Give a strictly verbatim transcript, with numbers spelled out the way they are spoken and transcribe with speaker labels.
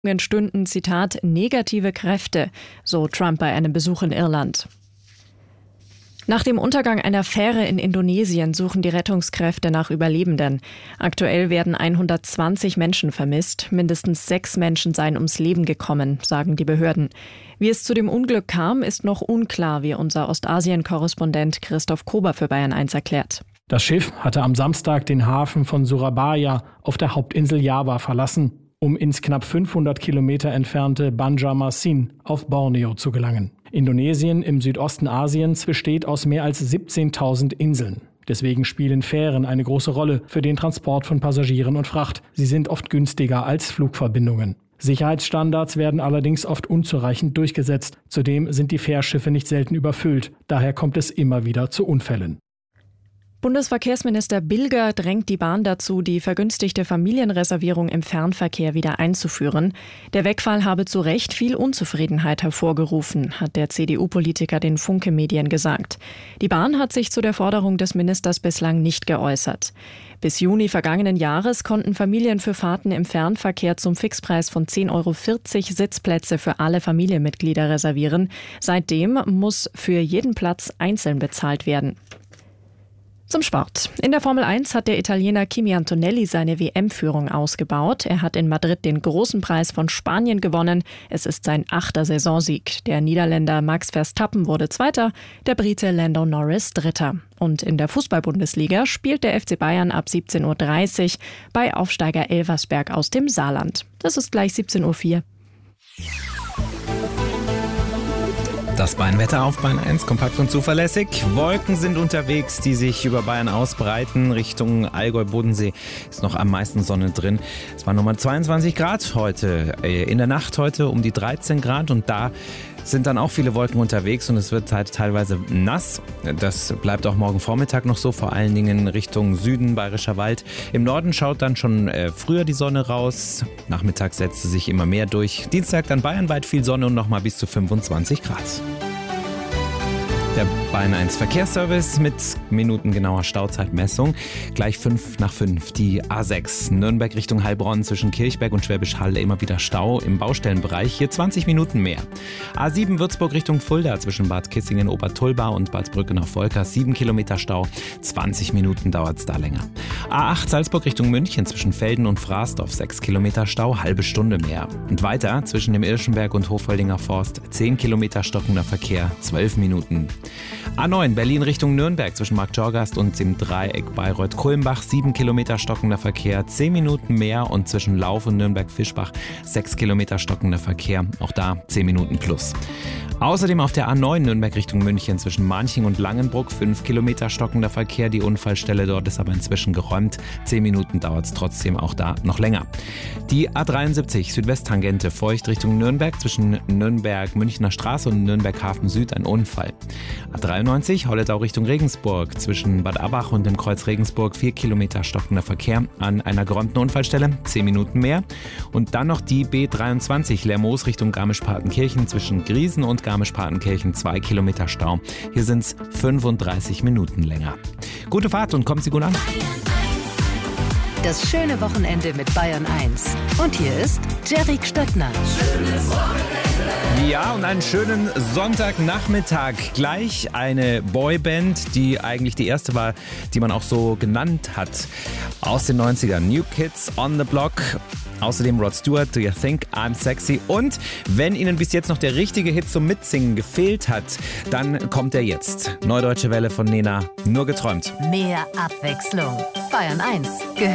Speaker 1: stünden, Zitat, negative Kräfte, so Trump bei einem Besuch in Irland. Nach dem Untergang einer Fähre in Indonesien suchen die Rettungskräfte nach Überlebenden. Aktuell werden hundertzwanzig Menschen vermisst. Mindestens sechs Menschen seien ums Leben gekommen, sagen die Behörden. Wie es zu dem Unglück kam, ist noch unklar, wie unser Ostasien-Korrespondent Christoph Kober für Bayern eins erklärt.
Speaker 2: Das Schiff hatte am Samstag den Hafen von Surabaya auf der Hauptinsel Java verlassen, um ins knapp fünfhundert Kilometer entfernte Banjarmasin auf Borneo zu gelangen. Indonesien im Südosten Asiens besteht aus mehr als siebzehntausend Inseln. Deswegen spielen Fähren eine große Rolle für den Transport von Passagieren und Fracht. Sie sind oft günstiger als Flugverbindungen. Sicherheitsstandards werden allerdings oft unzureichend durchgesetzt. Zudem sind die Fährschiffe nicht selten überfüllt. Daher kommt es immer wieder zu Unfällen.
Speaker 1: Bundesverkehrsminister Bilger drängt die Bahn dazu, die vergünstigte Familienreservierung im Fernverkehr wieder einzuführen. Der Wegfall habe zu Recht viel Unzufriedenheit hervorgerufen, hat der C D U-Politiker den Funke-Medien gesagt. Die Bahn hat sich zu der Forderung des Ministers bislang nicht geäußert. Bis Juni vergangenen Jahres konnten Familien für Fahrten im Fernverkehr zum Fixpreis von zehn Euro vierzig Sitzplätze für alle Familienmitglieder reservieren. Seitdem muss für jeden Platz einzeln bezahlt werden. Zum Sport. In der Formel eins hat der Italiener Kimi Antonelli seine W M-Führung ausgebaut. Er hat in Madrid den großen Preis von Spanien gewonnen. Es ist sein achter Saisonsieg. Der Niederländer Max Verstappen wurde Zweiter, der Brite Lando Norris Dritter. Und in der Fußball-Bundesliga spielt der F C Bayern ab siebzehn Uhr dreißig bei Aufsteiger Elversberg aus dem Saarland. Das ist gleich siebzehn Uhr vier.
Speaker 3: Das Bayern-Wetter auf Bayern eins, kompakt und zuverlässig. Wolken sind unterwegs, die sich über Bayern ausbreiten. Richtung Allgäu-Bodensee ist noch am meisten Sonne drin. Es waren nochmal zweiundzwanzig Grad heute. In der Nacht heute um die dreizehn Grad und da sind dann auch viele Wolken unterwegs und es wird halt teilweise nass. Das bleibt auch morgen Vormittag noch so, vor allen Dingen Richtung Süden, Bayerischer Wald. Im Norden schaut dann schon äh, früher die Sonne raus. Nachmittags setzt sie sich immer mehr durch. Dienstag dann bayernweit viel Sonne und nochmal bis zu fünfundzwanzig Grad. Der Bayern eins Verkehrsservice mit minutengenauer Stauzeitmessung. Gleich fünf nach fünf. Die A sechs Nürnberg Richtung Heilbronn zwischen Kirchberg und Schwäbisch Hall immer wieder Stau im Baustellenbereich. Hier zwanzig Minuten mehr. A sieben Würzburg Richtung Fulda zwischen Bad Kissingen, Obertulba und Bad Brücken auf Volkers. sieben Kilometer Stau. zwanzig Minuten dauert es da länger. A acht Salzburg Richtung München zwischen Velden und Frasdorf. sechs Kilometer Stau, halbe Stunde mehr. Und weiter zwischen dem Irschenberg und Hofwöldinger Forst. zehn Kilometer stockender Verkehr. zwölf Minuten. A neun Berlin Richtung Nürnberg zwischen Marktjorgast und dem Dreieck Bayreuth-Kulmbach. sieben Kilometer stockender Verkehr, zehn Minuten mehr und zwischen Lauf und Nürnberg-Fischbach sechs Kilometer stockender Verkehr, auch da zehn Minuten plus. Außerdem auf der A neun Nürnberg Richtung München zwischen Manching und Langenbruck fünf Kilometer stockender Verkehr. Die Unfallstelle dort ist aber inzwischen geräumt. zehn Minuten dauert es trotzdem, auch da noch länger. Die A dreiundsiebzig Südwesttangente Feucht Richtung Nürnberg zwischen Nürnberg-Münchner Straße und Nürnberg-Hafen Süd ein Unfall. A dreiundneunzig Holledau Richtung Regensburg zwischen Bad Abbach und dem Kreuz Regensburg vier Kilometer stockender Verkehr an einer geräumten Unfallstelle, zehn Minuten mehr. Und dann noch die B dreiundzwanzig Lermoos Richtung Garmisch-Partenkirchen zwischen Griesen und Garmisch-Partenkirchen zwei Kilometer Stau. Hier sind es fünfunddreißig Minuten länger. Gute Fahrt und kommen Sie gut an.
Speaker 4: Das schöne Wochenende mit Bayern eins. Und hier ist Jerry Stöttner. Schönes
Speaker 3: Wochenende. Ja, und einen schönen Sonntagnachmittag. Gleich eine Boyband, die eigentlich die erste war, die man auch so genannt hat. Aus den neunzigern. New Kids on the Block. Außerdem Rod Stewart, Do You Think I'm Sexy? Und wenn Ihnen bis jetzt noch der richtige Hit zum Mitsingen gefehlt hat, dann kommt er jetzt. Neudeutsche Welle von Nena, Nur geträumt.
Speaker 4: Mehr Abwechslung. Bayern eins.